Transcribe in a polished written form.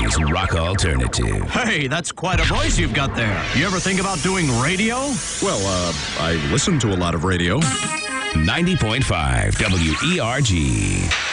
Cincinnati's rock alternative. Hey, that's quite a voice you've got there. You ever think about doing radio? Well, I listen to a lot of radio. 90.5 WERG.